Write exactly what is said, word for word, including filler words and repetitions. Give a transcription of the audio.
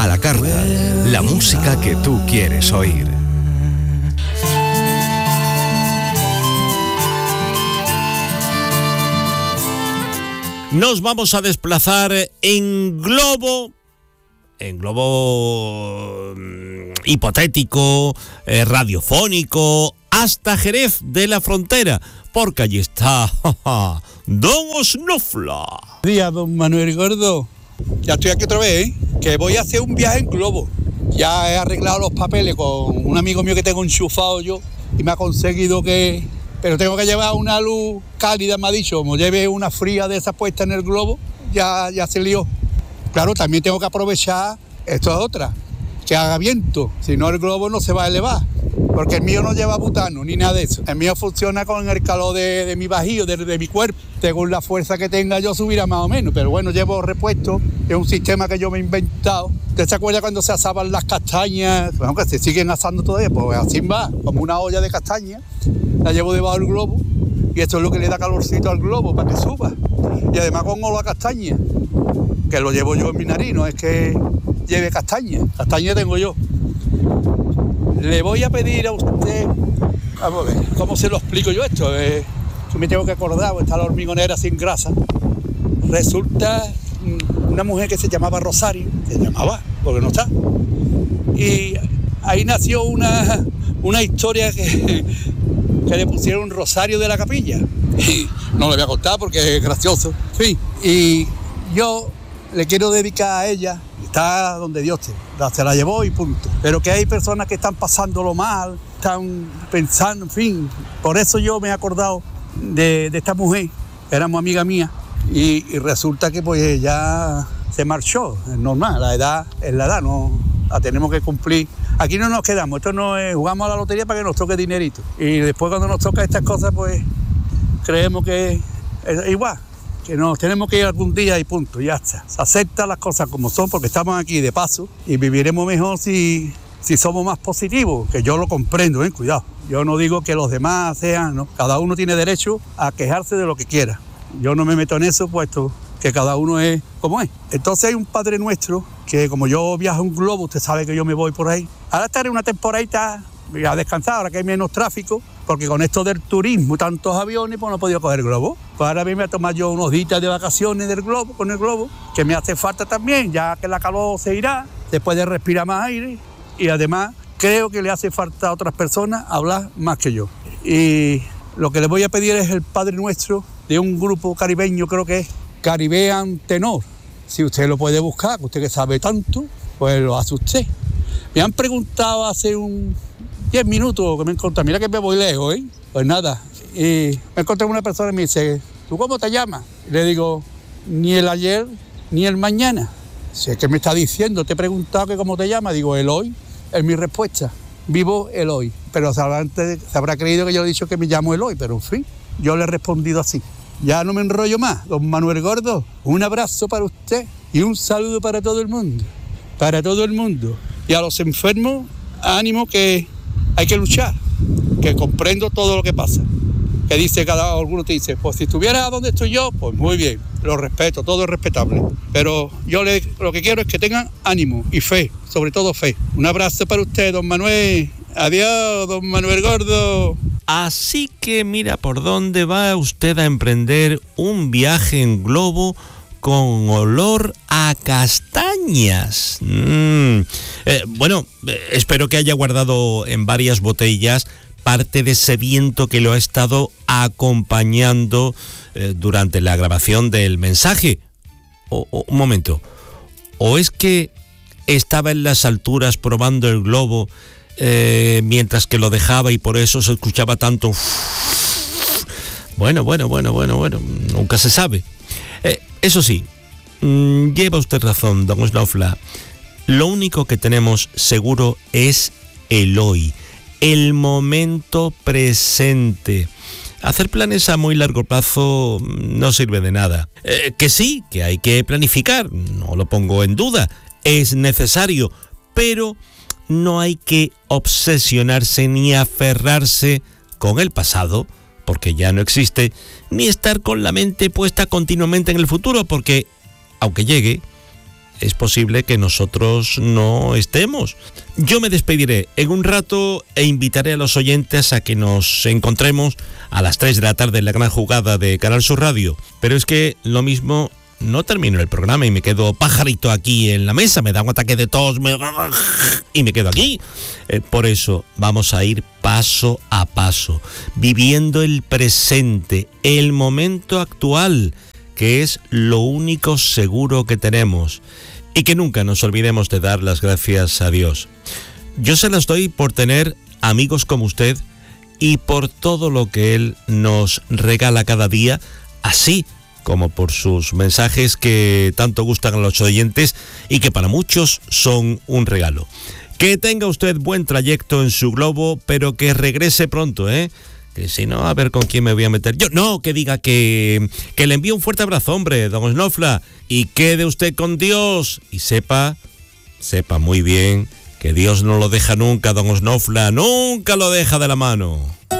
A la carta, la música que tú quieres oír. Nos vamos a desplazar en globo, en globo hipotético, eh, radiofónico, hasta Jerez de la Frontera, porque allí está Don Osnofla. Buenos días, don Manuel Gordo. Ya estoy aquí otra vez, ¿eh? Que voy a hacer un viaje en globo. Ya he arreglado los papeles con un amigo mío que tengo enchufado yo y me ha conseguido que... Pero tengo que llevar una luz cálida, me ha dicho. Como lleve una fría de esa puesta en el globo, ya, ya se lió. Claro, también tengo que aprovechar, esto es otra, que haga viento. Si no, el globo no se va a elevar. Porque el mío no lleva butano ni nada de eso. El mío funciona con el calor de, de mi bajío, de, de mi cuerpo. Según la fuerza que tenga yo subirá más o menos. Pero bueno, llevo repuesto. Es un sistema que yo me he inventado. ¿Usted se acuerda cuando se asaban las castañas? Bueno, que se siguen asando todavía. Pues así va, como una olla de castañas. La llevo debajo del globo. Y esto es lo que le da calorcito al globo para que suba. Y además con olor a castaña. Que lo llevo yo en mi nariz, no es que lleve castaña. Castaña tengo yo. Le voy a pedir a usted, vamos a ver, ¿cómo se lo explico yo esto? Eh, que me tengo que acordar, está la hormigonera sin grasa. Resulta una mujer que se llamaba Rosario, se llamaba, porque no está. Y ahí nació una, una historia que, que le pusieron Rosario de la Capilla. Y no le voy a contar porque es gracioso. Sí, y yo le quiero dedicar a ella. Está donde Dios te, se la llevó y punto. Pero que hay personas que están pasándolo mal, están pensando, en fin. Por eso yo me he acordado de, de esta mujer, éramos amiga mía, y, y resulta que pues ya se marchó, es normal, la edad es la edad, no la tenemos que cumplir. Aquí no nos quedamos, esto no es, jugamos a la lotería para que nos toque dinerito. Y después cuando nos toca estas cosas, pues creemos que es igual. Que nos tenemos que ir algún día y punto, ya está. Se aceptan las cosas como son porque estamos aquí de paso y viviremos mejor si, si somos más positivos, que yo lo comprendo, ¿eh? Cuidado. Yo no digo que los demás sean, ¿no? Cada uno tiene derecho a quejarse de lo que quiera. Yo no me meto en eso, puesto que cada uno es como es. Entonces hay un Padre Nuestro que como yo viajo en globo, usted sabe que yo me voy por ahí. Ahora estaré una temporadita a descansar, ahora que hay menos tráfico, porque con esto del turismo, tantos aviones, pues no he podido coger globo. Pues ahora me voy a tomar yo unos días de vacaciones del globo, con el globo, que me hace falta también, ya que la calor se irá, después de respirar más aire, y además creo que le hace falta a otras personas hablar más que yo. Y lo que le voy a pedir es el Padre Nuestro de un grupo caribeño, creo que es Caribbean Tenor. Si usted lo puede buscar, usted que sabe tanto, pues lo hace usted. Me han preguntado hace un diez minutos que me encontré, mira que me voy lejos, ¿eh? Pues nada, y me encontré con una persona y me dice, ¿tú cómo te llamas? Y le digo, ni el ayer ni el mañana. Si es que me está diciendo, te he preguntado que cómo te llamas, digo, el hoy, es mi respuesta, vivo el hoy. Pero se habrá, se habrá creído que yo he dicho que me llamo el hoy, pero en fin, yo le he respondido así. Ya no me enrollo más, don Manuel Gordo, un abrazo para usted y un saludo para todo el mundo, para todo el mundo. Y a los enfermos, ánimo que hay que luchar, que comprendo todo lo que pasa. Que dice cada alguno te dice, pues si estuvieras donde estoy yo, pues muy bien, lo respeto, todo es respetable. Pero yo le, lo que quiero es que tengan ánimo y fe, sobre todo fe. Un abrazo para usted, don Manuel. Adiós, don Manuel Gordo. Así que mira por dónde va usted a emprender un viaje en globo con olor a castañas. Mm. Eh, bueno, eh, espero que haya guardado en varias botellas parte de ese viento que lo ha estado acompañando eh, durante la grabación del mensaje. O, o, un momento, ¿o es que estaba en las alturas probando el globo eh, mientras que lo dejaba y por eso se escuchaba tanto? Bueno, bueno, bueno, bueno, bueno, nunca se sabe. Eh, eso sí, mmm, lleva usted razón, don Osnofla. Lo único que tenemos seguro es el hoy, el momento presente. Hacer planes a muy largo plazo no sirve de nada. Eh, que sí, que hay que planificar, no lo pongo en duda, es necesario, pero no hay que obsesionarse ni aferrarse con el pasado, porque ya no existe, ni estar con la mente puesta continuamente en el futuro, porque, aunque llegue, es posible que nosotros no estemos. Yo me despediré en un rato e invitaré a los oyentes a que nos encontremos a las tres de la tarde en la gran jugada de Canal Sur Radio. Pero es que lo mismo, no termino el programa y me quedo pajarito aquí en la mesa, me da un ataque de tos me... y me quedo aquí. Eh, por eso vamos a ir paso a paso, viviendo el presente, el momento actual, que es lo único seguro que tenemos, y que nunca nos olvidemos de dar las gracias a Dios. Yo se las doy por tener amigos como usted y por todo lo que Él nos regala cada día, así como por sus mensajes que tanto gustan a los oyentes y que para muchos son un regalo. Que tenga usted buen trayecto en su globo, pero que regrese pronto, ¿eh? Que si no, a ver con quién me voy a meter yo. No, que diga que, que le envíe un fuerte abrazo, hombre, don Snofla, y quede usted con Dios. Y sepa, sepa muy bien que Dios no lo deja nunca, don Snofla, nunca lo deja de la mano.